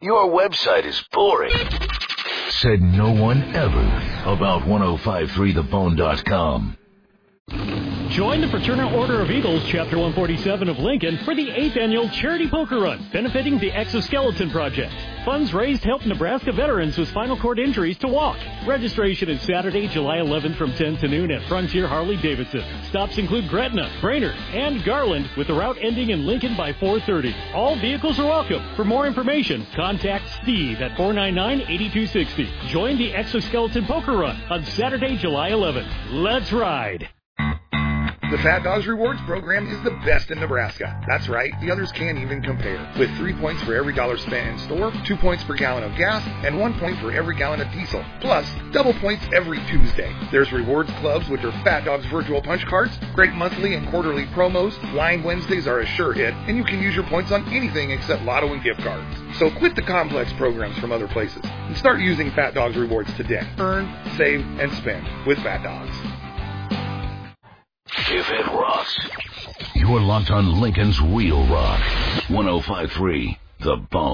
Your website is boring. Said no one ever about 1053thebone.com. Join the Fraternal Order of Eagles, Chapter 147 of Lincoln, for the 8th Annual Charity Poker Run, benefiting the Exoskeleton Project. Funds raised help Nebraska veterans with spinal cord injuries to walk. Registration is Saturday, July 11th from 10 to noon at Frontier Harley-Davidson. Stops include Gretna, Brainerd, and Garland, with the route ending in Lincoln by 4:30. All vehicles are welcome. For more information, contact Steve at 499-8260. Join the Exoskeleton Poker Run on Saturday, July 11th. Let's ride. The Fat Dogs Rewards program is the best in Nebraska. That's right, the others can't even compare. With 3 points for every dollar spent in store, 2 points per gallon of gas, and 1 point for every gallon of diesel. Plus, double points every Tuesday. There's rewards clubs with their Fat Dogs virtual punch cards, great monthly and quarterly promos, Wine Wednesdays are a sure hit, and you can use your points on anything except lotto and gift cards. So quit the complex programs from other places and start using Fat Dogs Rewards today. Earn, save, and spend with Fat Dogs. If it rocks, you're locked on Lincoln's Real Rock. 1053 The Bone.